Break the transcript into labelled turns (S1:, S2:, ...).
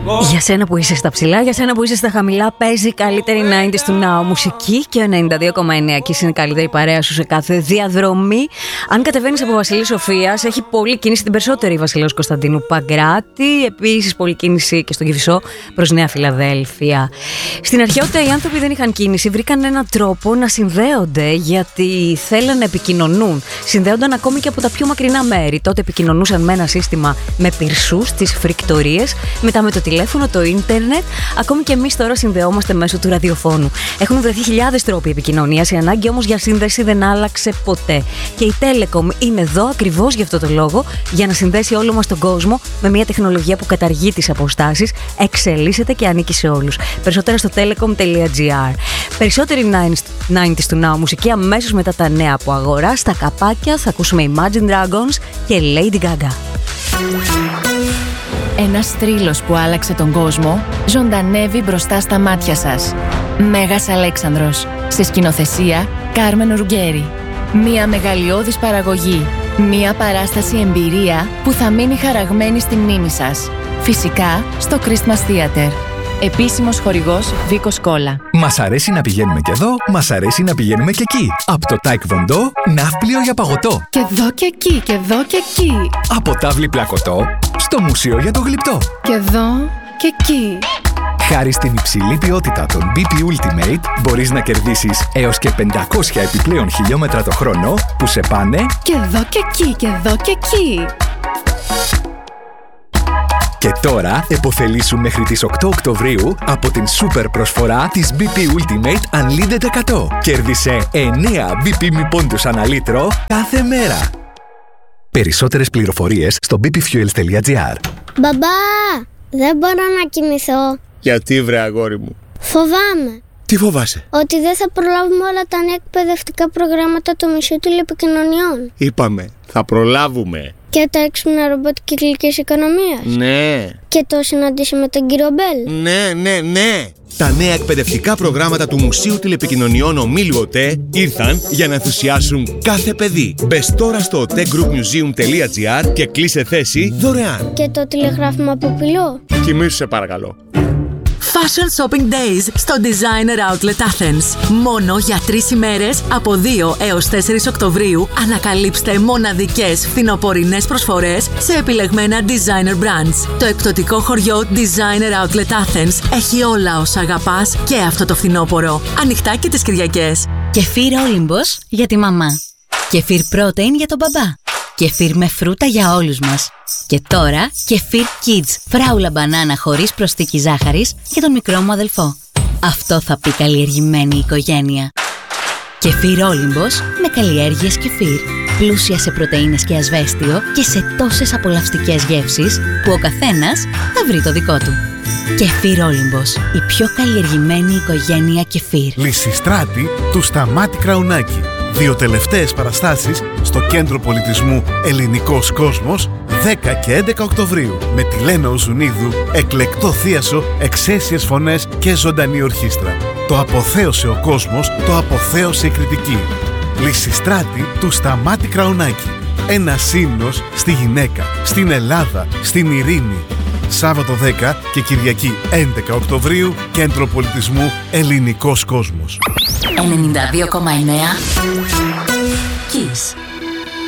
S1: Για σένα που είσαι στα ψηλά, για σένα που είσαι στα χαμηλά, παίζει καλύτερη 90's του Now μουσική και ο 92,9 και είναι η καλύτερη παρέα σου σε κάθε διαδρομή. Αν κατεβαίνεις από Βασιλής Σοφίας, έχει πολλή κίνηση την περισσότερη Βασιλέως Κωνσταντίνου Παγκράτη. Επίσης πολλή κίνηση και στον Κηφισό προς Νέα Φιλαδέλφια. Στην αρχαιότητα οι άνθρωποι δεν είχαν κίνηση, βρήκαν έναν τρόπο να συνδέονται γιατί θέλαν να επικοινωνούν. Συνδέονταν ακόμη και από τα πιο μακρινά μέρη. Τότε επικοινωνούσαν με ένα σύστημα με πυρσούς, τις φρικτορίες, μετά με το τηλέφωνο, το ίντερνετ. Ακόμη και εμείς τώρα συνδεόμαστε μέσω του ραδιοφώνου. Έχουν βρεθεί χιλιάδες τρόποι επικοινωνίας, η ανάγκη όμως για σύνδεση δεν άλλαξε ποτέ. Και η Telecom είναι εδώ ακριβώς γι' αυτό το λόγο, για να συνδέσει όλο μας τον κόσμο με μια τεχνολογία που καταργεί τις αποστάσεις, εξελίσσεται και ανήκει σε όλους. Περισσότερα στο telecom.gr. Περισσότερη 90's του Now μουσική αμέσως μετά τα νέα από αγορά. Στα καπάκια θα ακούσουμε Imagine Dragons και Lady Gaga.
S2: Ένας θρύλος που άλλαξε τον κόσμο ζωντανεύει μπροστά στα μάτια σας. Μέγας Αλέξανδρος. Σε σκηνοθεσία Κάρμεν Ουργκέρι. Μια μεγαλειώδης παραγωγή. Μια παράσταση εμπειρία που θα μείνει χαραγμένη στη μνήμη σας. Φυσικά στο Christmas Theater. Επίσημος χορηγός Βίκος Κόλλα.
S3: Μας αρέσει να πηγαίνουμε και εδώ, μας αρέσει να πηγαίνουμε και εκεί. Από το Taekwondo, ναύπλιο για παγωτό.
S2: Και εδώ και εκεί, και εδώ και εκεί.
S3: Από τάβλη πλακωτό, στο μουσείο για το γλυπτό.
S2: Και εδώ και εκεί.
S3: Χάρη στην υψηλή ποιότητα των BP Ultimate, μπορείς να κερδίσεις έως και 500 επιπλέον χιλιόμετρα το χρόνο που σε πάνε
S2: και εδώ και εκεί, και εδώ και εκεί.
S3: Και τώρα επωφελήσου μέχρι τις 8 Οκτωβρίου από την σούπερ προσφορά της BP Ultimate Unlimited 100. Κέρδισε 9 BP μη πόντους ανά λίτρο κάθε μέρα. Περισσότερες πληροφορίες στο bpfuels.gr.
S4: Μπαμπά, δεν μπορώ να κοιμηθώ.
S5: Γιατί βρε αγόρι μου?
S4: Φοβάμαι.
S5: Τι φοβάσαι?
S4: Ότι δεν θα προλάβουμε όλα τα νέα εκπαιδευτικά προγράμματα του Μουσείου Τηλεπικοινωνιών.
S5: Είπαμε, θα προλάβουμε.
S4: Και τα έξυπνα ρομπότ κυκλικής οικονομίας.
S5: Ναι.
S4: Και το συναντήσει με τον κύριο Μπέλ.
S5: Ναι. Τα νέα εκπαιδευτικά προγράμματα του Μουσείου Τηλεπικοινωνιών Ομίλου ΟΤΕ ήρθαν για να ενθουσιάσουν κάθε παιδί. Μπες τώρα στο otegroupmuseum.gr και κλείσε θέση δωρεάν.
S4: Και το τηλεγράφημα από πυλό.
S5: Κοιμήσου σε παρακαλώ.
S6: Fashion Shopping Days στο Designer Outlet Athens. Μόνο για 3 ημέρες από 2 έως 4 Οκτωβρίου ανακαλύψτε μοναδικές φθινοπορεινές προσφορές σε επιλεγμένα designer brands. Το εκπτωτικό χωριό Designer Outlet Athens έχει όλα όσα αγαπάς και αυτό το φθινόπωρο. Ανοιχτά και τις Κυριακές.
S1: Κεφίρ Όλυμπος για τη μαμά. Κεφίρ Protein για τον μπαμπά. Κεφίρ με φρούτα για όλους μας. Και τώρα κεφίρ Kids, φράουλα μπανάνα χωρίς προσθήκη ζάχαρης για τον μικρό μου αδελφό. Αυτό θα πει καλλιεργημένη οικογένεια. Κεφίρ Όλυμπος με καλλιέργειες κεφίρ. Πλούσια σε πρωτεΐνες και ασβέστιο και σε τόσες απολαυστικές γεύσεις που ο καθένας θα βρει το δικό του. Κεφίρ Όλυμπος, η πιο καλλιεργημένη οικογένεια κεφίρ.
S7: Λυσιστράτη του Σταμάτη Κραουνάκη. 2 τελευταίες παραστάσεις στο Κέντρο Πολιτισμού Ελληνικός Κόσμος 10 και 11 Οκτωβρίου με τη Λένα Οζουνίδου, εκλεκτό θίασο, εξαίσιες φωνές και ζωντανή ορχήστρα. Το αποθέωσε ο κόσμος, το αποθέωσε η κριτική. Λυσιστράτη του Σταμάτη Κραουνάκη. Ένας ύμνος στη γυναίκα, στην Ελλάδα, στην ειρήνη. Σάββατο 10 και Κυριακή 11 Οκτωβρίου, Κέντρο Πολιτισμού Ελληνικός Κόσμος.
S6: 92,9 Kiss.